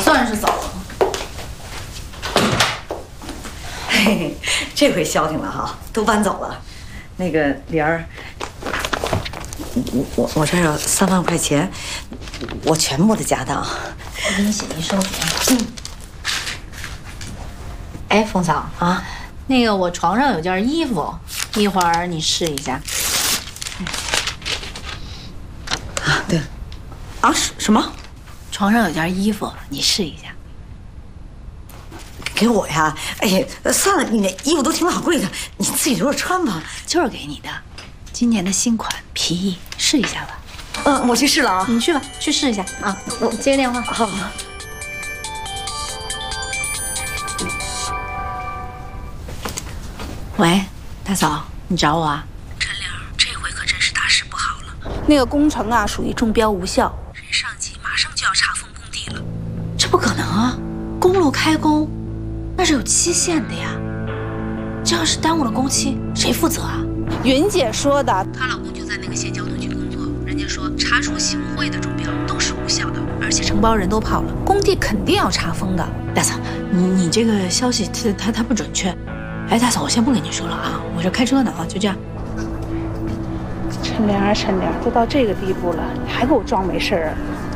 算是走了。 嘿嘿，这回消停了哈，都搬走了。那个莲儿，我这儿有3万块钱，我全部的家当。 我给你写一收据。哎，冯嫂啊，那个我床上有件衣服，一会儿你试一下。 啊，对。啊，什么？ 床上有件衣服，你试一下。 给我呀？哎呀，算了，你那衣服都挺老贵的，你自己留着穿吧。 就是给你的，今年的新款皮衣，试一下吧。 嗯，我去试了啊。 你去吧，去试一下啊。我接个电话。 好。 喂，大嫂，你找我啊？ 陈玲，这回可真是大事不好了。 那个工程啊，属于中标无效， 人上级马上就要查封工地了。 这不可能啊！公路开工，那是有期限的呀。这要是耽误了工期，谁负责啊？ 云姐说的， 她老公就在那个县交通局工作，人家说查出行贿的中标都是无效的，而且承包人都跑了，工地肯定要查封的。 大嫂，你这个消息它不准确。哎，大嫂，我先不跟你说了啊，我这开车呢啊，就这样。 陈莲啊，陈莲，都到这个地步了，还给我装没事啊？